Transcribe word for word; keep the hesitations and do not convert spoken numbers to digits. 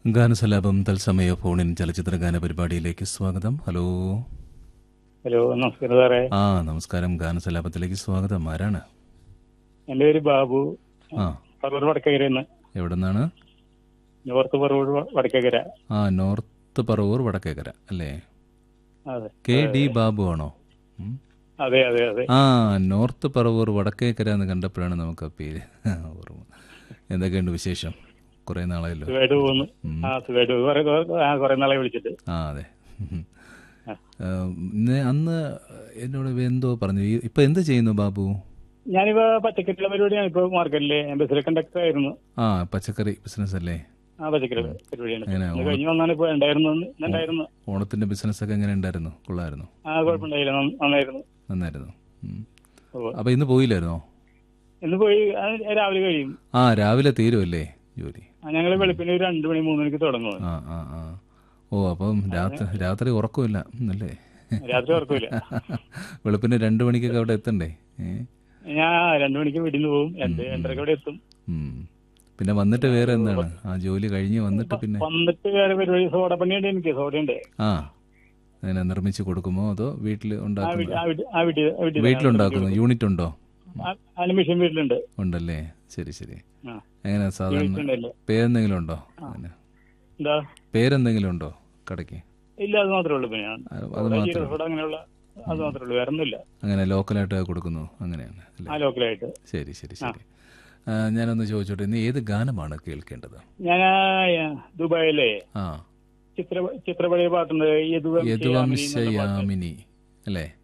ഗാനസലാപം തത്സമയ ഫോണിൻ ചലച്ചിത്ര ഗാന പരിപാടിയിലേക്ക് സ്വാഗതം. ഹലോ ഹലോ, നമസ്കാരം സാറേ. ആ നമസ്കാരം. ഗാനസലാപത്തിലേക്ക് സ്വാഗതം. ആരാണ്? എന്റെ പേര് ബാബു. ആ പറവൂർ വടക്കകരന്ന്. എവിടെ നിന്നാണ്? നോർത്ത് പറവൂർ വടക്കകര. ആ നോർത്ത് പറവൂർ വടക്കേക്കര അല്ലേ? അതെ കെ ഡി ബാബു ആണോ? ഉം. അതെ അതെ അതെ. ആ നോർത്ത് പറവൂർ വടക്കേക്കര എന്ന് കണ്ടപ്പോഴാണ് നമുക്ക് ആ പേര് ഓർമ്മ. എന്തൊക്കെയുണ്ട് വിശേഷം? കുറെ നാളായല്ലോ. സുഖമായിട്ട് പോകുന്നു. ആ സുഖമായിട്ട് കുറെ നാളെ വിളിച്ചിട്ട്. ആ അതെ. ഇന്ന് അന്ന് എന്നോട് എന്തോ പറഞ്ഞു. ഈ- ഇപ്പൊ എന്ത് ചെയ്യുന്നു ബാബു? ഞാനിപ്പോ പച്ചക്കറിയുടെ പരിപാടിയാണ്. ഇപ്പൊ മാർക്കറ്റിലെ ബസ്സിലെ കണ്ടക്ടർ ആയിരുന്നു. ആ പച്ചക്കറി ബിസിനസ് അല്ലേ? ആ പച്ചക്കറി പരിപാടിയാണ്. എങ്ങനെ ഇന്ന് കഴിഞ്ഞ് വന്നാണ് ഇപ്പൊ ഉണ്ടായിരുന്നു. ഉണ്ടായിരുന്നു. ഓണത്തിന്റെ ബിസിനസ് ഒക്കെ എങ്ങനെ ഉണ്ടായിരുന്നു? കൊള്ളായിരുന്നു? ആ കുഴപ്പമുണ്ടായില്ല, നന്ന- നന്നായിരുന്നു. നന്നായിരുന്നു. ഉം. ഉവ്വ്. അപ്പൊ ഇന്ന് പോയില്ലായിരുന്നോ? ഇന്ന് പോയി ആ, രാവിലെ കഴിയും. ആ രാവിലെ തീരുമല്ലേ ജോലി? ആ, ഞങ്ങള് വെളുപ്പിന് ഒരു രണ്ടു മണി മൂന്ന് മണിക്ക് തുടങ്ങും. ആ ആ ആ ഓ അപ്പം രാത്രി രാത്രി ഉറക്കമില്ല അല്ലേ? രാത്രി ഉറക്കില്ല. വെളുപ്പിന് രണ്ടു മണിക്കൊക്കെ അവിടെ എത്തണ്ടേ? ഏ? ഞാൻ രണ്ടു മണിക്ക് വീട്ടിൽ നിന്ന് പോകും. രണ്ട് രണ്ടരക്ക് അവിടെ എത്തും. ഉം. പിന്നെ വന്നിട്ട് വേറെ എന്താണ്? ആ ജോലി കഴിഞ്ഞ് വന്നിട്ട് പിന്നെ വന്നിട്ട് വേറെ പരിപാടി സോഡ പണിയുണ്ട്. എനിക്ക് സോഡയുണ്ട്. ആ അങ്ങനെ നിർമ്മിച്ച് കൊടുക്കുമോ അതോ വീട്ടിൽ ആ ഉണ്ടാക്കുന്നു? വീട്ടിൽ ആ വീട്ടിൽ ആ വീട്ടിൽ ആ വീട്ടിൽ വീട്ടിലുണ്ടാക്കുന്നു. യൂണിറ്റ് ഉണ്ടോ? അതിന് മെഷീൻ വീട്ടിലുണ്ട്. ഉണ്ടല്ലേ? ശരി ശരി. ആ, എങ്ങനെ സാധാരണ വീട്ടിലുണ്ടല്ലോ. പേരെന്തെങ്കിലും ഉണ്ടോ? അങ്ങനെ എന്താ? പേരെന്തെങ്കിലും ഉണ്ടോ കടയ്ക്ക്? ഇല്ല, അത് മാത്രമേ ഉള്ളൂ. പിന്നെ ഞാൻ അത് സോഡ, മാത്രമേ ജീരക ഉള്ളൂ. സോഡ അങ്ങനെയുള്ള അത് മാത്രമേ ഉള്ളൂ. വേറെ ഒന്നുമില്ല. അങ്ങനെ ലോക്കലായിട്ട് കൊടുക്കുന്നു അങ്ങനെയാണ് ആ അല്ലേ? ലോക്കലായിട്ട്. ശരി ശരി ശരി. ആ, ഞാനൊന്ന് ചോദിച്ചോട്ടെ, ഇന്ന് ഏത് ഗാനമാണ് കേൾക്കേണ്ടത്? ഞാൻ ആ, ദുബായിലെ ആ ചിത്ര ചിത്രപഴയ പാട്ടുണ്ട്. യദുവംശ യാമിനി എന്നുള്ള പാട്ട്. യദുവംശയാമിനി അല്ലേ?